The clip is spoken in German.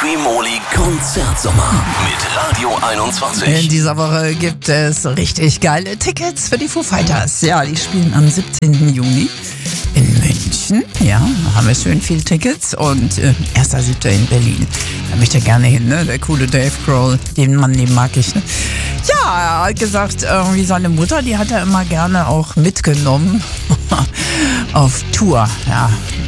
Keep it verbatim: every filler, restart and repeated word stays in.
Primoly Konzertsommer mit Radio einundzwanzig. In dieser Woche gibt es richtig geile Tickets für die Foo Fighters. Ja, die spielen am siebzehnten Juni in München. Ja, da haben wir schön viele Tickets. Und äh, erster siebter in Berlin. Da möchte ich gerne hin, ne? Der coole Dave Grohl, den Mann, den mag ich, ne? Ja, er hat gesagt, irgendwie seine Mutter, die hat er immer gerne auch mitgenommen auf Tour. Ja,